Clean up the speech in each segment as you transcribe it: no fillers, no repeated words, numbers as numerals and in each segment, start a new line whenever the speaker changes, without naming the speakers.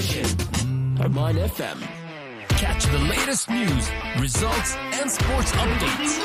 competition. Arman FM. Catch the latest news, results, and sports updates.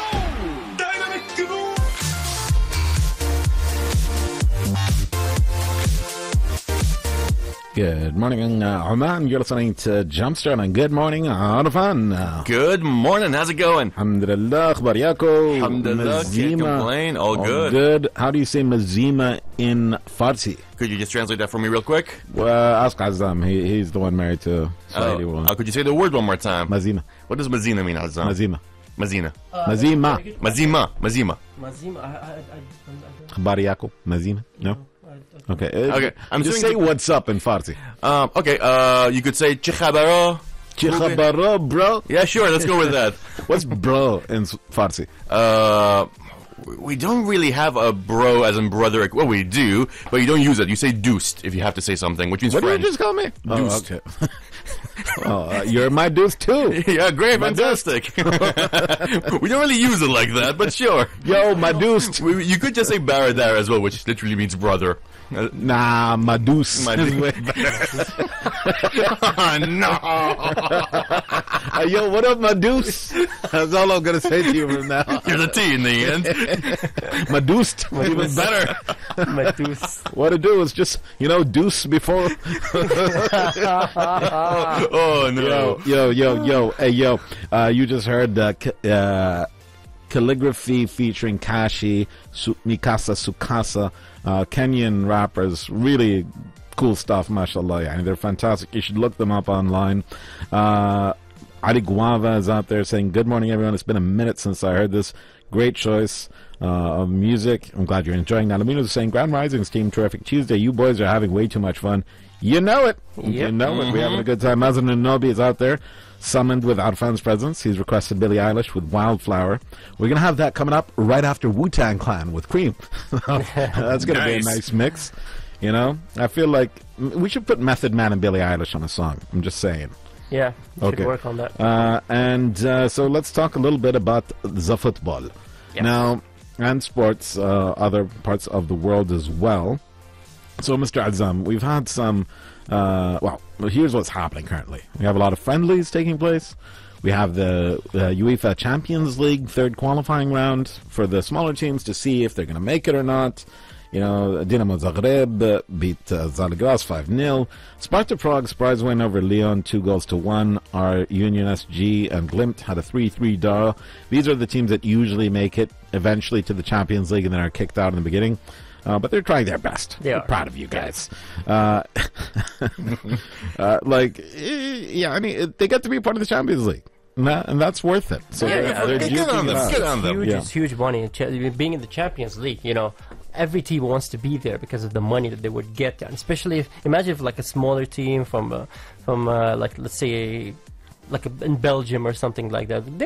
Good morning, Oman. You're listening to Jumpstart on Good Morning Arfan.
Good morning. How's it going?
Alhamdulillah, Akhbar Yako.
Alhamdulillah, can't complain. All good.
Good. How do you say Mazima in Farsi?
Could you just translate that for me real quick?
Well, ask Azam. He's the one married to Swahili woman.
Could you say the word one more time?
Mazima.
What does Mazina mean, Azam?
Mazima.
Mazina.
Mazima.
Mazima. Mazima.
Akhbar Yako. Mazima. No? Okay.
Okay. I'm
just
doing
say what's up in Farsi.
Okay. You could say Chikhabaro.
Chikhabaro, bro.
Yeah, sure. Let's go with that.
What's bro in Farsi?
We don't really have a bro as in brother. Well, we do, but you don't use it. You say deuced if you have to say something, which means
what
friend.
did you just call me?
Deuced.
Oh, okay. You're my deuce too.
Yeah, great, fantastic. We don't really use it like that, but sure.
Yo, my deuce.
You could just say Baradar as well, which literally means brother.
Nah, my deuce.
Oh, no.
Yo, what up, my deuce? That's all I'm going to say to you from now.
Here's a T in the end.
My deuce. Even better.
My deuce.
What to do is just, deuce before.
Oh, no.
Yo. Hey, yo. You just heard Calligraphy featuring Kashi, Mikasa Sukasa, Kenyan rappers. Really cool stuff, mashallah. I mean, they're fantastic. You should look them up online. Ali Guava is out there saying, good morning, everyone. It's been a minute since I heard this. Great choice of music. I'm glad you're enjoying that. Amino is saying, Grand Risings team, terrific Tuesday. You boys are having way too much fun. You know it.
Yep.
You know it. We're having a good time. Mazen Nobi is out there, summoned with Arfan's presence. He's requested Billie Eilish with Wildflower. We're going to have that coming up right after Wu-Tang Clan with Cream. That's going to be a nice mix. I feel like we should put Method Man and Billie Eilish on a song. I'm just saying.
Yeah, should work on that.
So let's talk a little bit about the football.
Yes.
Now, and sports, other parts of the world as well. So, Mr. Azam, we've had some, here's what's happening currently. We have a lot of friendlies taking place. We have the UEFA Champions League third qualifying round for the smaller teams to see if they're going to make it or not. Dinamo Zagreb beat Zalgiris 5-0. Sparta Prague surprise win over Lyon 2-1. Our Union SG and Glimt had a 3-3 draw. These are the teams that usually make it eventually to the Champions League and then are kicked out in the beginning. But they're trying their best.
We're
proud of you guys. They get to be part of the Champions League. And that's worth it. So they're
Get on them.
It's huge money. Being in the Champions League, every team wants to be there because of the money that they would get. And especially imagine if like a smaller team from let's say like in Belgium or something like that. They